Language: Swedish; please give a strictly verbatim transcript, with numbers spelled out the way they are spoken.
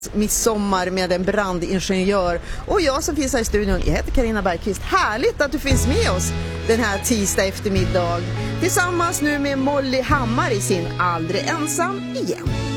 midsommar med en brandingenjör. Och jag som finns här i studion, jag heter Carina Bergqvist. Härligt att du finns med oss den här tisdag eftermiddag. Tillsammans nu med Molly Hammar i sin Aldrig ensam igen.